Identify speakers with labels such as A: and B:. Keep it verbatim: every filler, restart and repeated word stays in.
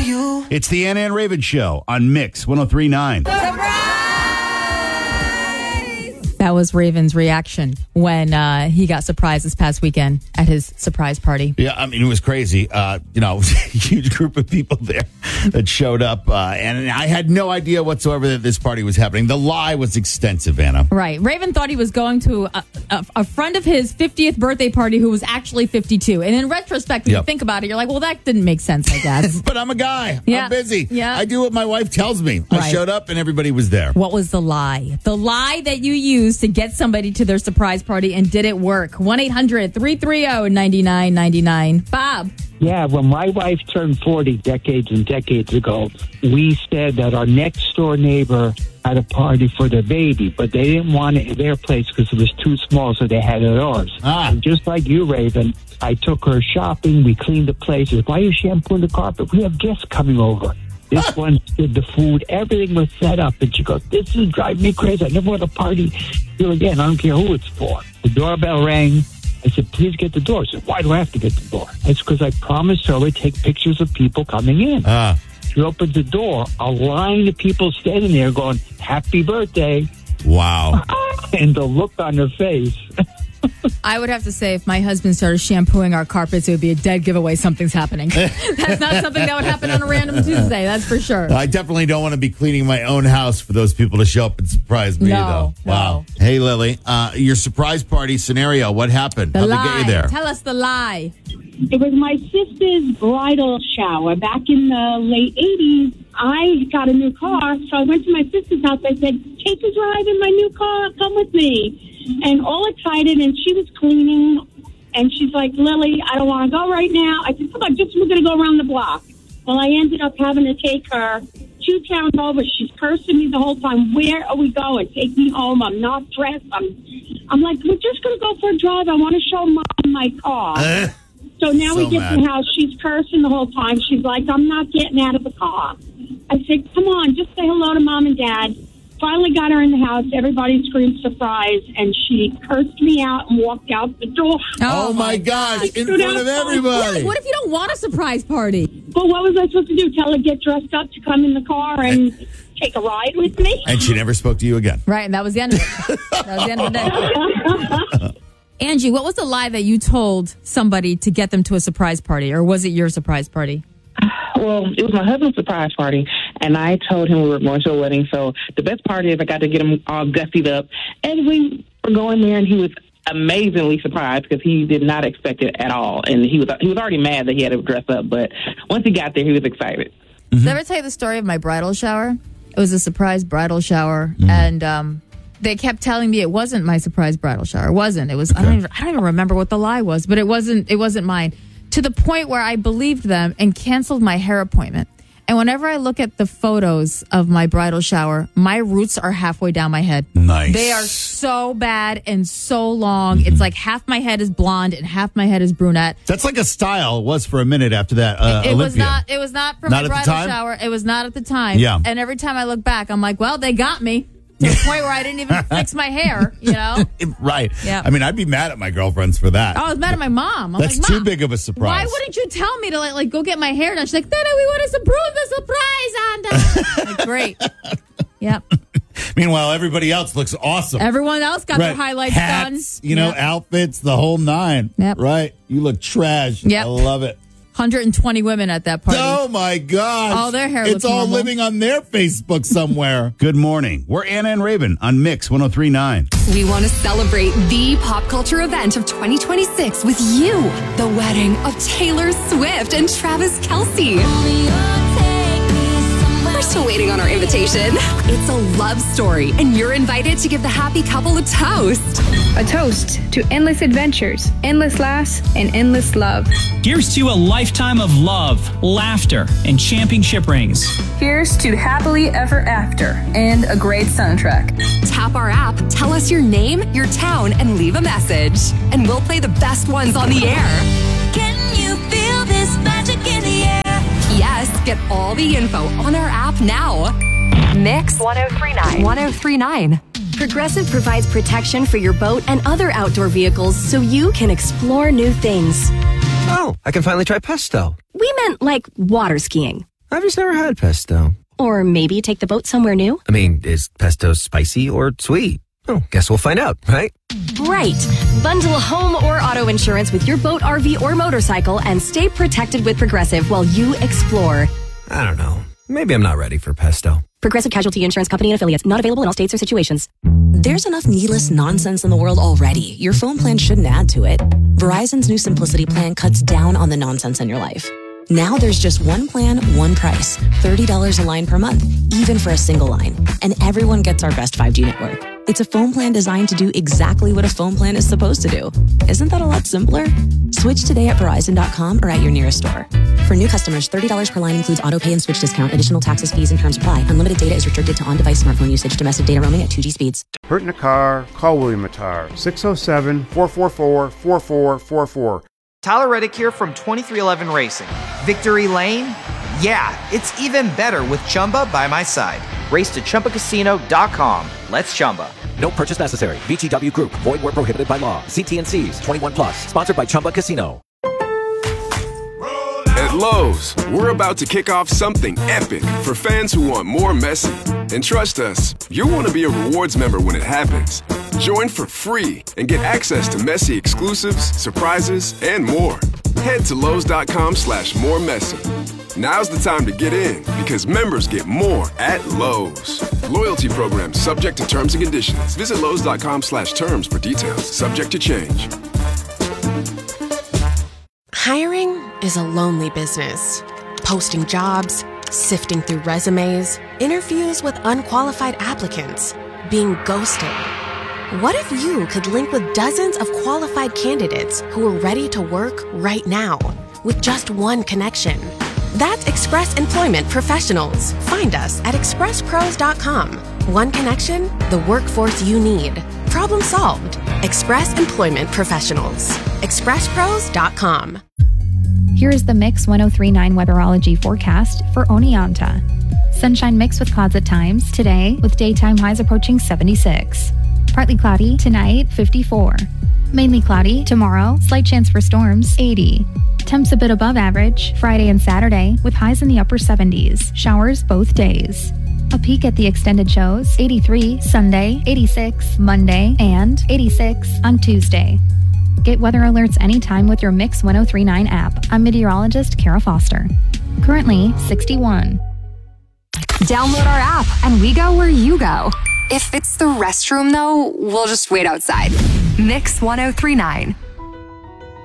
A: you.
B: It's the Anna and Raven Show on Mix one oh three point nine.
C: That was Raven's reaction when uh, he got surprised this past weekend at his surprise party.
B: Yeah, I mean, it was crazy. Uh, you know, it was a huge group of people there that showed up. Uh, and I had no idea whatsoever that this party was happening. The lie was extensive, Anna.
C: Right. Raven thought he was going to a, a, a friend of his fiftieth birthday party who was actually fifty-two. And in retrospect, when
B: Yep.
C: you think about it, you're like, well, that didn't make sense, I guess.
B: But I'm a guy.
C: Yeah.
B: I'm busy.
C: Yeah.
B: I do what my wife tells me. I
C: Right.
B: showed up and everybody was there.
C: What was the lie? The lie that you used to get somebody to their surprise party, and did it work? one eight hundred three three zero nine nine nine nine. Bob.
D: Yeah, when my wife turned forty decades and decades ago, we said that our next door neighbor had a party for their baby, but they didn't want it at their place because it was too small, so they had it at ours.
B: Ah.
D: And just like you, Raven, I took her shopping. We cleaned the place. She said, why are you shampooing the carpet? We have guests coming over. This one did the food. Everything was set up. And she goes, this is driving me crazy. I never want a party here again. I don't care who it's for. The doorbell rang. I said, please get the door. She said, why do I have to get the door? It's because I promised her I would take pictures of people coming in.
B: Ah.
D: She opened the door. A line of people standing there going, happy birthday.
B: Wow.
D: And the look on her face.
C: I would have to say, if my husband started shampooing our carpets, it would be a dead giveaway something's happening. That's not something that would happen on a random Tuesday, that's for sure.
B: I definitely don't want to be cleaning my own house for those people to show up and surprise me,
C: No,
B: though. Wow.
C: no.
B: Hey, Lily, uh, your surprise party scenario, what happened?
C: The
B: How'd
C: lie.
B: they get you there?
C: Tell us the lie.
E: It was my sister's bridal shower back in the late eighties. I got a new car, so I went to my sister's house. I said, take a drive in my new car. Come with me. And all excited, and she was cleaning, and she's like, Lily, I don't want to go right now. I said, come on, just we're going to go around the block. Well, I ended up having to take her two towns over. She's cursing me the whole time. Where are we going? Take me home. I'm not dressed. I'm, I'm like, we're just going to go for a drive. I want to show Mom my car.
B: Uh,
E: So now
B: So
E: we get
B: mad.
E: to the house. She's cursing the whole time. She's like, I'm not getting out of the car. I said, come on, just say hello to Mom and Dad. Finally got her in the house. Everybody screamed surprise, and she cursed me out and walked out the door.
B: oh, my gosh, in
E: Stood
B: front of
E: outside.
B: everybody.
C: What if you don't want a surprise party?
E: But what was I supposed to do? Tell her to get dressed up to come in the car and take a ride with me?
B: And she never spoke to you again.
C: Right, and that was the end of it. That was the end of the day. Angie, what was the lie that you told somebody to get them to a surprise party, or was it your surprise party?
F: Well, it was my husband's surprise party, and I told him we were going to a wedding. So the best part is I got to get him all gussied up, and we were going there, and he was amazingly surprised because he did not expect it at all, and he was he was already mad that he had to dress up, but once he got there, he was excited.
C: Did I ever tell you the story of my bridal shower? It was a surprise bridal shower, and um, they kept telling me it wasn't my surprise bridal shower. It wasn't. It was. I don't even. I don't even remember what the lie was, but it wasn't. It wasn't mine. To the point where I believed them and canceled my hair appointment. And whenever I look at the photos of my bridal shower, my roots are halfway down my head.
B: Nice.
C: They are so bad and so long. It's like half my head is blonde and half my head is brunette.
B: That's like a style was for a minute after that. Uh,
C: It was
B: Olympia.
C: not. It was not for
B: Not
C: my
B: at the
C: bridal
B: time?
C: shower. It was not at the time.
B: Yeah.
C: And every time I look back, I'm like, well, they got me to the point where I didn't even fix my hair. You know.
B: Right.
C: Yeah.
B: I mean, I'd be mad at my girlfriends for that.
C: I was mad at my mom. I'm
B: That's
C: like,
B: too
C: Mom,
B: big of a surprise.
C: why wouldn't you tell me to like, like go get my hair done? She's like, Nana, we want to prove the surprise on that. Like, great. Yep.
B: Meanwhile, everybody else looks awesome.
C: Everyone else got their highlights
B: Hats,
C: done.
B: you know,
C: Yep.
B: outfits, the whole nine.
C: Yep.
B: Right. You look trash.
C: Yep.
B: I love it.
C: one hundred twenty women at that party.
B: Oh, my gosh.
C: All their hair
B: It's
C: looks
B: all
C: normal.
B: living on their Facebook somewhere. Good morning. We're Anna and Raven on Mix one oh three point nine.
G: We want to celebrate the pop culture event of twenty twenty-six with you. The wedding of Taylor Swift and Travis Kelce. We're still waiting on our invitation. It's a love story, and you're invited to give the happy couple a toast.
H: A toast to endless adventures, endless laughs, and endless love.
I: Here's to a lifetime of love, laughter, and championship rings.
H: Here's to happily ever after and a great soundtrack.
G: Tap our app, tell us your name, your town, and leave a message. And we'll play the best ones on the air.
J: Can you feel this magic in the air?
G: Yes, get all the info on our app now. Mix one oh three point nine. one oh three point nine.
K: Progressive provides protection for your boat and other outdoor vehicles so you can explore new things.
L: Oh, I can finally try pesto.
K: We meant like water skiing.
A: I've just never had pesto.
K: Or maybe take the boat somewhere new?
A: I mean, is pesto spicy or sweet? Oh, guess we'll find out, right?
K: Right. Bundle home or auto insurance with your boat, R V, or motorcycle and stay protected with Progressive while you explore.
A: I don't know. Maybe I'm not ready for pesto.
K: Progressive Casualty Insurance Company and Affiliates. Not available in all states or situations.
L: There's enough needless nonsense in the world already. Your phone plan shouldn't add to it. Verizon's new Simplicity plan cuts down on the nonsense in your life. Now there's just one plan, one price. thirty dollars a line per month, even for a single line. And everyone gets our best five G network. It's a phone plan designed to do exactly what a phone plan is supposed to do. Isn't that a lot simpler? Switch today at Verizon dot com or at your nearest store. For new customers, thirty dollars per line includes auto pay and switch discount. Additional taxes, fees, and terms apply. Unlimited data is restricted to on-device smartphone usage. Domestic data roaming at two G speeds.
M: Hurt in a car? Call William Attar. six oh seven, four four four, four four four four.
N: Tyler Reddick here from twenty-three eleven Racing. Victory Lane? Yeah, it's even better with Chumba by my side. Race to Chumba Casino dot com. Let's Chumba.
O: No purchase necessary. V G W Group. Void where prohibited by law. See T and C's. twenty-one plus. Sponsored by Chumba Casino.
P: At Lowe's, we're about to kick off something epic for fans who want more Messi. And trust us, you'll want to be a rewards member when it happens. Join for free and get access to Messi exclusives, surprises, and more. Head to Lowe's.com slash more Messi. Now's the time to get in because members get more at Lowe's. Loyalty program subject to terms and conditions. Visit Lowe's.com slash terms for details. Subject to change.
Q: Hiring is a lonely business. Posting jobs, sifting through resumes, interviews with unqualified applicants, being ghosted. What if you could link with dozens of qualified candidates who are ready to work right now with just one connection? That's Express Employment Professionals. Find us at express pros dot com. One connection, the workforce you need. Problem solved. Express Employment Professionals. express pros dot com.
R: Here is the Mix one oh three point nine weatherology forecast for Oneonta. Sunshine mixed with clouds at times today, with daytime highs approaching seventy-six. Partly cloudy tonight, fifty-four. Mainly cloudy tomorrow, slight chance for storms, eighty. Temps a bit above average Friday and Saturday, with highs in the upper seventies. Showers both days. A peek at the extended shows, eighty-three Sunday, eighty-six Monday, and eighty-six on Tuesday. Get weather alerts anytime with your Mix one oh three point nine app. I'm meteorologist Kara Foster. Currently sixty-one.
G: Download our app and we go where you go. If it's the restroom, though, we'll just wait outside. Mix one oh three point nine.